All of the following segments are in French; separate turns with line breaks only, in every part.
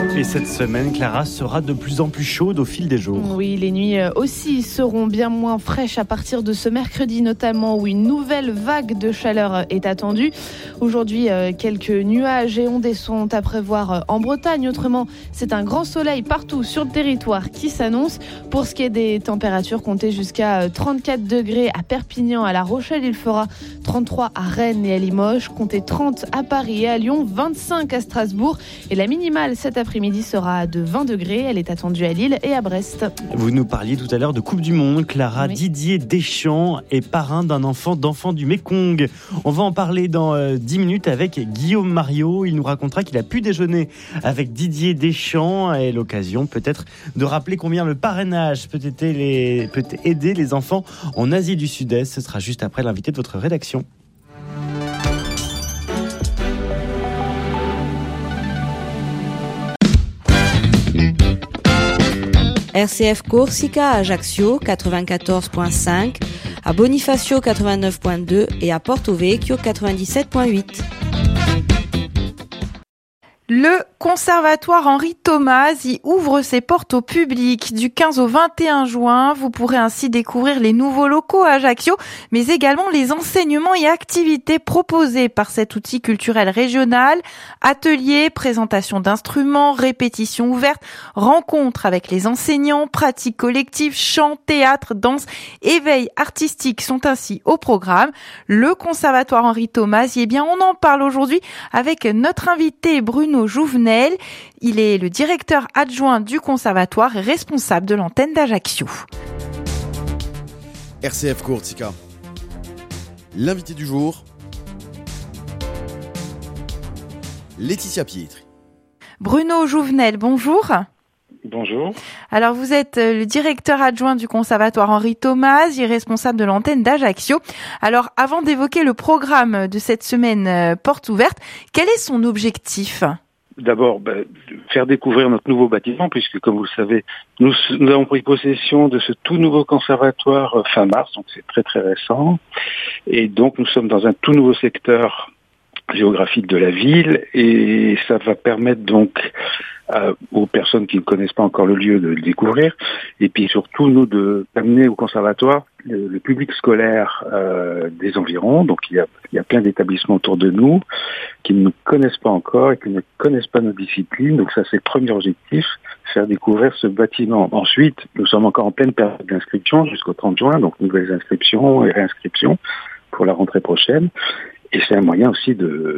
Et cette semaine, Clara, sera de plus en plus chaude au fil des jours.
Oui, les nuits aussi seront bien moins fraîches à partir de ce mercredi notamment, où une nouvelle vague de chaleur est attendue. Aujourd'hui, quelques nuages et ondées sont à prévoir en Bretagne. Autrement, c'est un grand soleil partout sur le territoire qui s'annonce. Pour ce qui est des températures, comptez jusqu'à 34 degrés à Perpignan, à La Rochelle. Il fera 33 à Rennes et à Limoges. Comptez 30 à Paris et à Lyon, 25 à Strasbourg. Et la minimale cet après-midi sera de 20 degrés. Elle est attendue à Lille et à Brest.
Vous nous parliez tout à l'heure de Coupe du Monde. Clara, oui. Didier Deschamps est parrain d'un enfant du Mékong. On va en parler dans 10 minutes avec Guillaume Mariot. Il nous racontera qu'il a pu déjeuner avec Didier Deschamps et l'occasion peut-être de rappeler combien le parrainage peut aider les enfants en Asie du Sud-Est. Ce sera juste après l'invité de votre rédaction.
RCF Corsica à Ajaccio 94.5, à Bonifacio 89.2 et à Porto Vecchio 97.8.
Le Conservatoire Henri Thomas y ouvre ses portes au public du 15 au 21 juin. Vous pourrez ainsi découvrir les nouveaux locaux à Ajaccio, mais également les enseignements et activités proposés par cet outil culturel régional. Ateliers, présentation d'instruments, répétitions ouvertes, rencontres avec les enseignants, pratiques collectives, chant, théâtre, danse, éveil artistique sont ainsi au programme. Le Conservatoire Henri Thomas, on en parle aujourd'hui avec notre invité Bruno Jouvenel. Il est le directeur adjoint du conservatoire et responsable de l'antenne d'Ajaccio.
RCF Corsica. L'invité du jour, Laetitia Pietri.
Bruno Jouvenel, bonjour.
Bonjour.
Alors vous êtes le directeur adjoint du conservatoire Henri Thomas et responsable de l'antenne d'Ajaccio. Alors avant d'évoquer le programme de cette semaine porte ouverte, quel est son objectif ?
D'abord, faire découvrir notre nouveau bâtiment, puisque comme vous le savez, nous avons pris possession de ce tout nouveau conservatoire fin mars, donc c'est très très récent. Et donc nous sommes dans un tout nouveau secteur géographique de la ville, et ça va permettre donc aux personnes qui ne connaissent pas encore le lieu de le découvrir, et puis surtout nous d'amener au conservatoire le public scolaire des environs. Donc il y a plein d'établissements autour de nous qui ne nous connaissent pas encore et qui ne connaissent pas nos disciplines. Donc ça c'est le premier objectif, faire découvrir ce bâtiment. Ensuite, nous sommes encore en pleine période d'inscription jusqu'au 30 juin, donc nouvelles inscriptions et réinscriptions pour la rentrée prochaine. Et c'est un moyen aussi de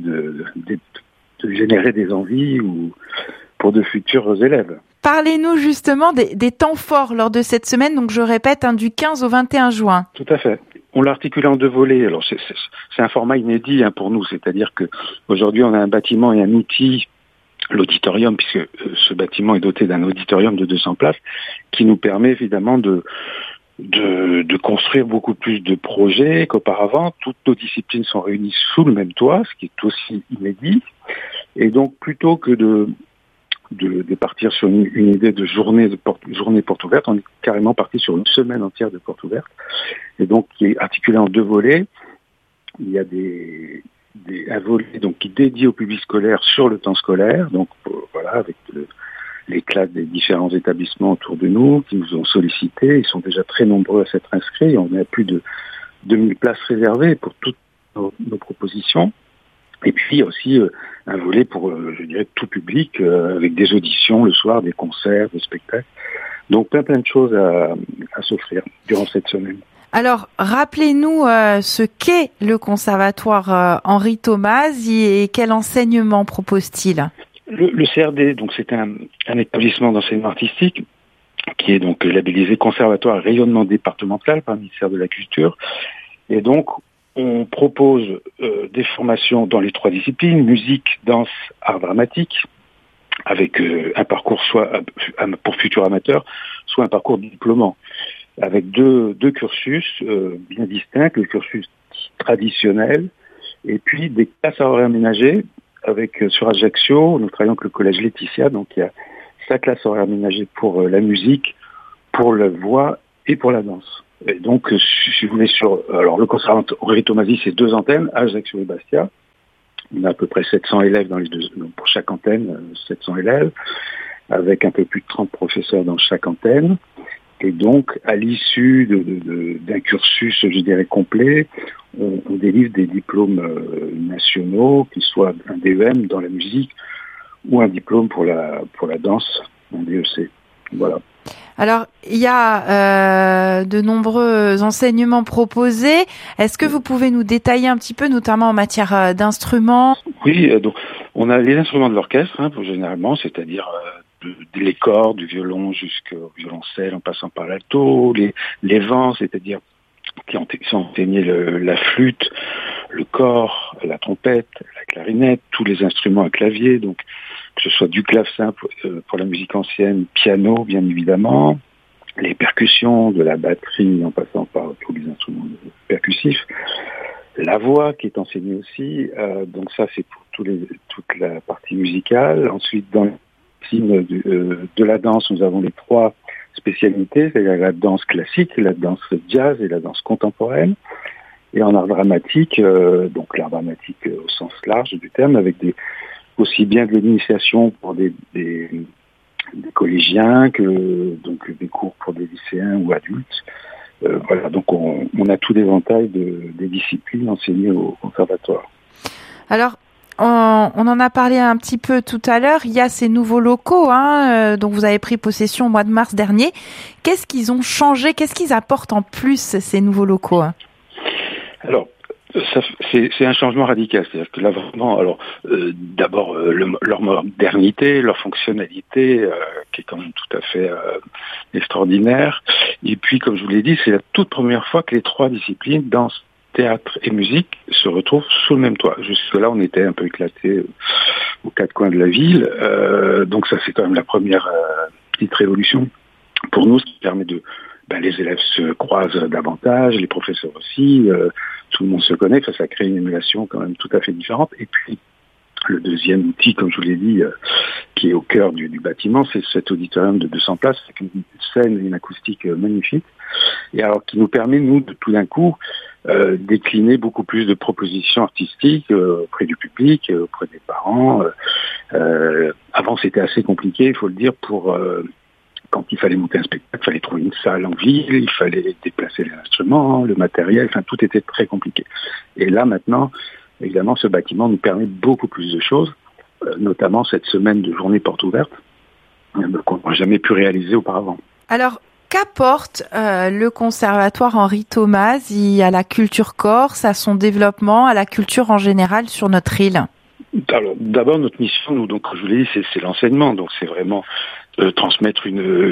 générer des envies pour de futurs élèves.
Parlez-nous justement des temps forts lors de cette semaine, donc je répète, du 15 au 21 juin.
Tout à fait. On l'a articulé en deux volets. Alors c'est un format inédit pour nous, c'est-à-dire que aujourd'hui on a un bâtiment et un outil, l'auditorium, puisque ce bâtiment est doté d'un auditorium de 200 places, qui nous permet évidemment de construire beaucoup plus de projets qu'auparavant. Toutes nos disciplines sont réunies sous le même toit, ce qui est aussi inédit. Et donc, plutôt que de partir sur une idée de journée porte ouverte, on est carrément parti sur une semaine entière de porte ouverte. Et donc, qui est articulé en deux volets. Il y a un volet donc qui est dédié au public scolaire sur le temps scolaire. Donc, voilà, avec les classes des différents établissements autour de nous qui nous ont sollicités. Ils sont déjà très nombreux à s'être inscrits. On a plus de 2000 places réservées pour toutes nos propositions. Et puis aussi un volet pour, tout public, avec des auditions le soir, des concerts, des spectacles. Donc plein de choses à s'offrir durant cette semaine.
Alors, rappelez-nous ce qu'est le conservatoire Henri Thomas et quel enseignement propose-t-il ?
Le CRD, donc c'est un établissement d'enseignement artistique qui est donc labellisé Conservatoire rayonnement départemental par le ministère de la Culture. Et donc, on propose des formations dans les trois disciplines, musique, danse, art dramatique, avec un parcours soit pour futurs amateurs, soit un parcours diplômant, avec deux cursus bien distincts, le cursus traditionnel, et puis des classes à horaires aménagées. Sur Ajaccio, nous travaillons avec le collège Laetitia, donc il y a sa classe horaire aménagée pour la musique, pour la voix et pour la danse. Et donc, si vous voulez, le conservatoire Henri Thomas, c'est 2 antennes, Ajaccio et Bastia. On a à peu près 700 élèves pour chaque antenne, 700 élèves, avec un peu plus de 30 professeurs dans chaque antenne. Et donc, à l'issue d'un cursus, je dirais, complet, on délivre des diplômes nationaux, qu'ils soient un DEM dans la musique ou un diplôme pour la danse, un DEC. Voilà.
Alors, il y a de nombreux enseignements proposés. Est-ce que vous pouvez nous détailler un petit peu, notamment en matière d'instruments ?
Oui, donc on a les instruments de l'orchestre, généralement, c'est-à-dire les cordes, du violon jusqu'au violoncelle, en passant par l'alto, les vents, c'est-à-dire qui ont enseigné la flûte, le cor, la trompette, la clarinette, tous les instruments à clavier, donc que ce soit du clavecin pour la musique ancienne, piano bien évidemment, les percussions, de la batterie en passant par tous les instruments percussifs, la voix qui est enseignée aussi, donc ça c'est pour toute la partie musicale. Ensuite dans le signe de la danse, nous avons les 3 spécialités, c'est-à-dire la danse classique, la danse jazz et la danse contemporaine. Et en art dramatique, donc l'art dramatique au sens large du terme, avec aussi bien de l'initiation pour des collégiens que donc des cours pour des lycéens ou adultes. Voilà, donc on a tout l'éventail des disciplines enseignées au conservatoire.
Alors, on en a parlé un petit peu tout à l'heure. Il y a ces nouveaux locaux, dont vous avez pris possession au mois de mars dernier. Qu'est-ce qu'ils ont changé ? Qu'est-ce qu'ils apportent en plus, ces nouveaux locaux ?
Alors, c'est un changement radical. C'est-à-dire que là, vraiment, d'abord, leur modernité, leur fonctionnalité, qui est quand même tout à fait extraordinaire. Et puis, comme je vous l'ai dit, c'est la toute première fois que les 3 disciplines, danse, théâtre et musique, se retrouvent sous le même toit. Jusque-là, on était un peu éclatés aux 4 coins de la ville. Donc ça, c'est quand même la première petite révolution pour nous, ce qui permet les élèves se croisent davantage, les professeurs aussi, tout le monde se connaît, ça crée une émulation quand même tout à fait différente. Et puis, le deuxième outil, comme je vous l'ai dit, qui est au cœur du bâtiment, c'est cet auditorium de 200 places, avec une scène et une acoustique magnifique, et alors qui nous permet, nous, de tout d'un coup, décliner beaucoup plus de propositions artistiques auprès du public, auprès des parents. Avant, c'était assez compliqué, il faut le dire, quand il fallait monter un spectacle, il fallait trouver une salle en ville, il fallait déplacer les instruments, le matériel, tout était très compliqué. Et là, maintenant, évidemment, ce bâtiment nous permet beaucoup plus de choses, notamment cette semaine de journée porte ouverte, qu'on n'a jamais pu réaliser auparavant.
Alors, qu'apporte le conservatoire Henri Tomasi à la culture corse, à son développement, à la culture en général sur notre île ?
Alors, d'abord, notre mission, nous, donc, je vous l'ai dit, c'est l'enseignement. Donc, c'est vraiment transmettre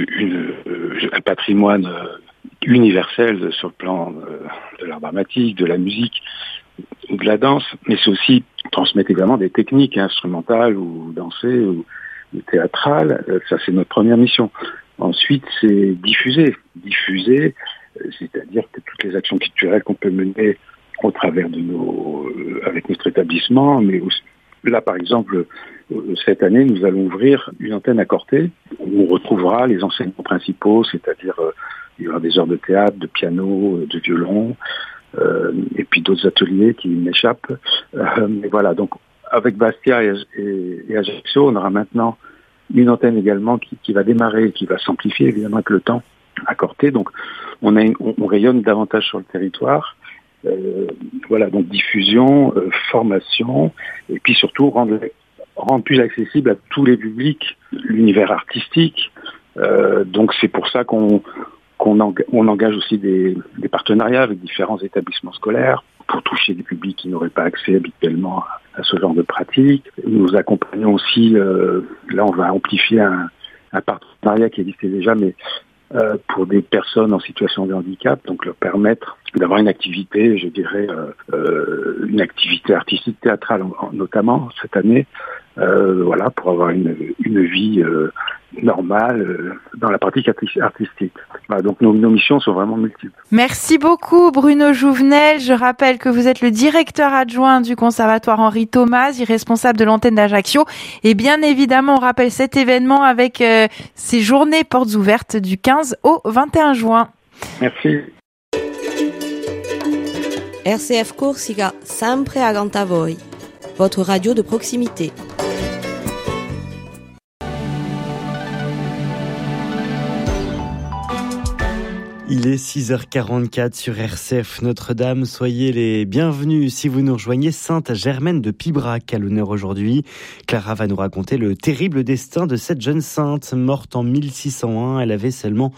un patrimoine universel sur le plan de l'art dramatique, de la musique ou de la danse. Mais c'est aussi transmettre évidemment des techniques instrumentales ou dansées ou théâtrales. Ça, c'est notre première mission. Ensuite, c'est diffuser, c'est-à-dire que toutes les actions culturelles qu'on peut mener au travers avec notre établissement, mais aussi, là, par exemple, cette année, nous allons ouvrir une antenne à Corté, où on retrouvera les enseignements principaux, c'est-à-dire il y aura des heures de théâtre, de piano, de violon, et puis d'autres ateliers qui m'échappent. Mais voilà, donc avec Bastia et Ajaccio, on aura maintenant une antenne également qui va démarrer, qui va s'amplifier évidemment avec le temps à Corté. Donc on rayonne davantage sur le territoire. Voilà, donc diffusion, formation, et puis surtout rendre plus accessible à tous les publics l'univers artistique. Donc c'est pour ça qu'on engage aussi des partenariats avec différents établissements scolaires pour toucher des publics qui n'auraient pas accès habituellement à ce genre de pratique. Nous accompagnons aussi, là on va amplifier un partenariat qui existait déjà, mais pour des personnes en situation de handicap, donc leur permettre d'avoir une activité, je dirais, une activité artistique théâtrale notamment cette année, voilà, pour avoir une vie normale dans la pratique artistique. Voilà, donc nos missions sont vraiment multiples.
Merci beaucoup Bruno Jouvenel. Je rappelle que vous êtes le directeur adjoint du conservatoire Henri Tomasi, responsable de l'antenne d'Ajaccio. Et bien évidemment, on rappelle cet événement avec ces journées portes ouvertes du 15 au 21 juin.
Merci.
RCF Corsica, sempre accanto a voi. votre radio de proximité.
Il est 6h44 sur RCF Notre-Dame. Soyez les bienvenus si vous nous rejoignez. Sainte Germaine de Pibrac à l'honneur aujourd'hui. Clara va nous raconter le terrible destin de cette jeune sainte morte en 1601. Elle avait seulement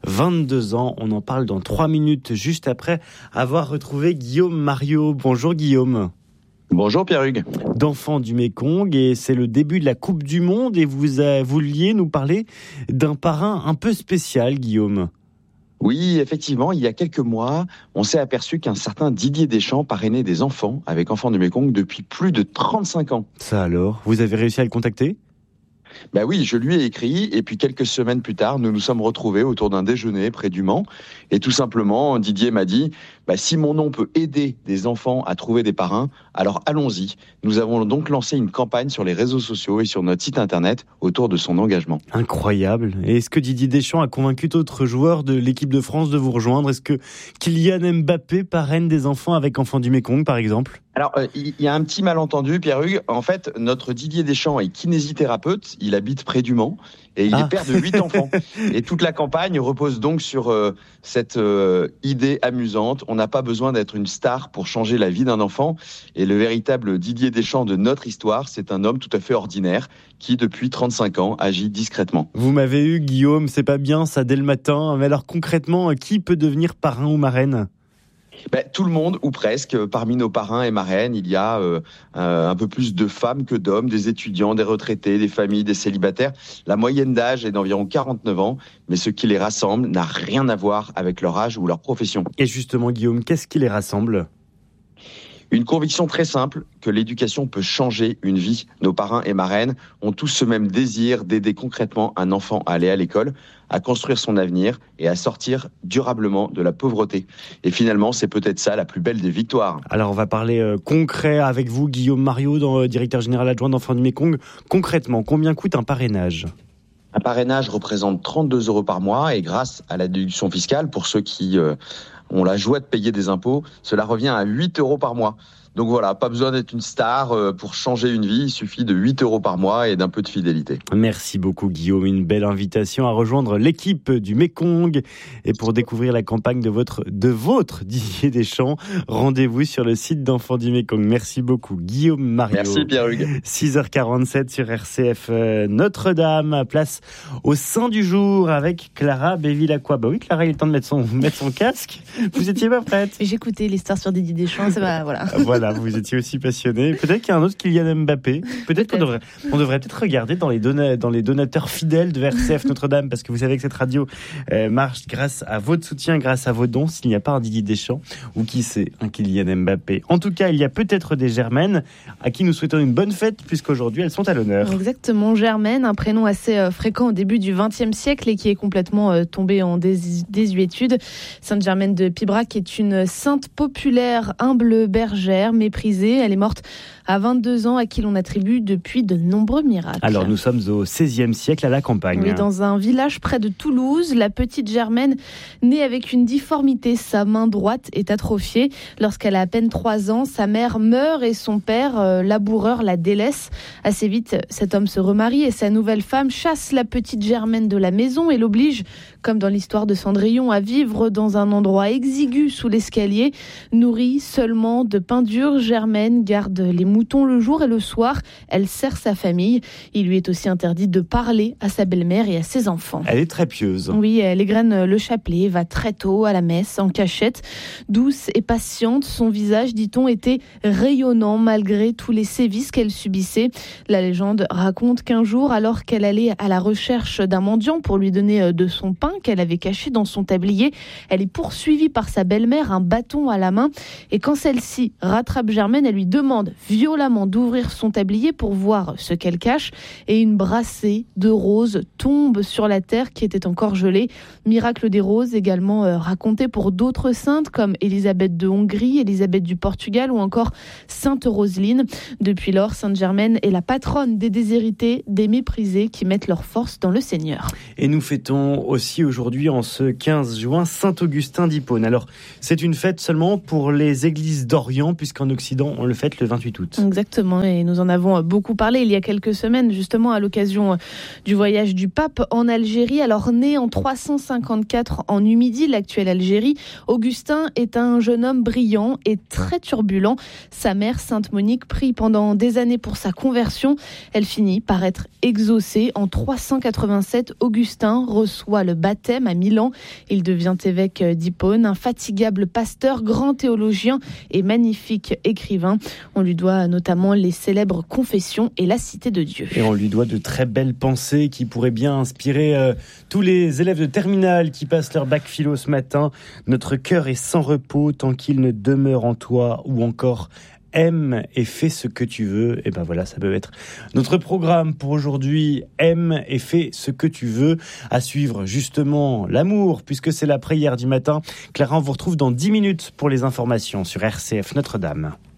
22 ans. On en parle dans 3 minutes, juste après avoir retrouvé Guillaume Mariot. Bonjour Guillaume.
Bonjour Pierre-Hugues.
D'enfants du Mékong, et c'est le début de la Coupe du Monde et vous vouliez nous parler d'un parrain un peu spécial, Guillaume.
Oui, effectivement, il y a quelques mois, on s'est aperçu qu'un certain Didier Deschamps parrainait des enfants avec Enfants du Mékong depuis plus de 35 ans.
Ça alors, vous avez réussi à le contacter ?
Ben oui, je lui ai écrit et puis quelques semaines plus tard, nous nous sommes retrouvés autour d'un déjeuner près du Mans. Et tout simplement, Didier m'a dit, si mon nom peut aider des enfants à trouver des parrains, alors allons-y. Nous avons donc lancé une campagne sur les réseaux sociaux et sur notre site internet autour de son engagement.
Incroyable. Et est-ce que Didier Deschamps a convaincu d'autres joueurs de l'équipe de France de vous rejoindre ? Est-ce que Kylian Mbappé parraine des enfants avec Enfants du Mékong, par exemple ?
Alors, il y a un petit malentendu, Pierre-Hugues. En fait, notre Didier Deschamps est kinésithérapeute. Il habite près du Mans et il est père de 8 enfants. Et toute la campagne repose donc sur cette idée amusante. On n'a pas besoin d'être une star pour changer la vie d'un enfant. Et le véritable Didier Deschamps de notre histoire, c'est un homme tout à fait ordinaire qui, depuis 35 ans, agit discrètement.
Vous m'avez eu, Guillaume, c'est pas bien ça dès le matin. Mais alors concrètement, qui peut devenir parrain ou marraine ?
Tout le monde, ou presque. Parmi nos parrains et marraines, il y a un peu plus de femmes que d'hommes, des étudiants, des retraités, des familles, des célibataires. La moyenne d'âge est d'environ 49 ans, mais ce qui les rassemble n'a rien à voir avec leur âge ou leur profession.
Et justement, Guillaume, qu'est-ce qui les rassemble ?
Une conviction très simple, que l'éducation peut changer une vie. Nos parrains et marraines ont tous ce même désir d'aider concrètement un enfant à aller à l'école, à construire son avenir et à sortir durablement de la pauvreté. Et finalement, c'est peut-être ça la plus belle des victoires.
Alors on va parler concret avec vous, Guillaume Mariot, directeur général adjoint d'Enfants du Mékong. Concrètement, combien coûte un parrainage ?
Un parrainage représente 32 € par mois et grâce à la déduction fiscale, pour ceux qui ont la joie de payer des impôts, cela revient à 8 € par mois. Donc voilà, pas besoin d'être une star pour changer une vie, il suffit de 8 € par mois et d'un peu de fidélité.
Merci beaucoup Guillaume, une belle invitation à rejoindre l'équipe du Mékong. Et pour découvrir la campagne de votre Didier Deschamps, rendez-vous sur le site d'Enfants du Mékong. Merci beaucoup Guillaume Mariot.
Merci Pierre-Hugues.
6h47 sur RCF Notre-Dame, place au sein du jour avec Clara Bévilacqua. Oui Clara, il est temps de mettre son casque. Vous étiez pas prête ?
J'écoutais l'histoire sur Didier Deschamps, ça va, voilà.
Voilà, vous étiez aussi passionné. Peut-être qu'il y a un autre Kylian Mbappé. Peut-être qu'on devrait peut-être regarder dans les donateurs fidèles de RCF Notre-Dame, parce que vous savez que cette radio marche grâce à votre soutien, grâce à vos dons. S'il n'y a pas un Didier Deschamps, ou qui sait, un Kylian Mbappé. En tout cas, il y a peut-être des Germaines à qui nous souhaitons une bonne fête, puisqu'aujourd'hui elles sont à l'honneur.
Exactement, Germaine, un prénom assez fréquent au début du XXe siècle et qui est complètement tombé en désuétude. Sainte Germaine de Pibrac est une sainte populaire, humble bergère, méprisée. Elle est morte à 22 ans, à qui l'on attribue depuis de nombreux miracles.
Alors nous sommes au XVIe siècle à la campagne.
Oui, dans un village près de Toulouse, la petite Germaine naît avec une difformité. Sa main droite est atrophiée. Lorsqu'elle a à peine 3 ans, sa mère meurt et son père, laboureur, la délaisse. Assez vite, cet homme se remarie et sa nouvelle femme chasse la petite Germaine de la maison et l'oblige, comme dans l'histoire de Cendrillon, à vivre dans un endroit exigu sous l'escalier, nourrie seulement de pain dur. Germaine garde les moutons le jour et le soir. Elle sert sa famille. Il lui est aussi interdit de parler à sa belle-mère et à ses enfants.
Elle est très pieuse.
Oui, elle égrène le chapelet, va très tôt à la messe, en cachette. Douce et patiente, son visage, dit-on, était rayonnant malgré tous les sévices qu'elle subissait. La légende raconte qu'un jour, alors qu'elle allait à la recherche d'un mendiant pour lui donner de son pain qu'elle avait caché dans son tablier, elle est poursuivie par sa belle-mère, un bâton à la main. Et quand celle-ci rattrape Germaine, elle lui demande violemment d'ouvrir son tablier pour voir ce qu'elle cache, et une brassée de roses tombe sur la terre qui était encore gelée. Miracle des roses également raconté pour d'autres saintes comme Élisabeth de Hongrie, Élisabeth du Portugal ou encore Sainte Roseline. Depuis lors, Sainte Germaine est la patronne des déshérités, des méprisés qui mettent leur force dans le Seigneur.
Et nous fêtons aussi aujourd'hui, en ce 15 juin, Saint-Augustin d'Hippone. Alors, c'est une fête seulement pour les églises d'Orient, puisqu'en Occident, on le fête le 28 août. route.
Exactement, et nous en avons beaucoup parlé il y a quelques semaines, justement à l'occasion du voyage du pape en Algérie. Alors né en 354 en Numidie, l'actuelle Algérie, Augustin est un jeune homme brillant et très turbulent. Sa mère, Sainte Monique, prie pendant des années pour sa conversion. Elle finit par être exaucée. En 387, Augustin reçoit le baptême à Milan. Il devient évêque d'Hippone, infatigable pasteur, grand théologien et magnifique écrivain. On lui doit notamment les célèbres Confessions et la Cité de Dieu.
Et on lui doit de très belles pensées qui pourraient bien inspirer tous les élèves de terminale qui passent leur bac philo ce matin. Notre cœur est sans repos tant qu'il ne demeure en toi, ou encore aime et fais ce que tu veux. Et ben voilà, ça peut être notre programme pour aujourd'hui. Aime et fais ce que tu veux. À suivre justement l'amour, puisque c'est la prière du matin. Clara, on vous retrouve dans 10 minutes pour les informations sur RCF Notre-Dame.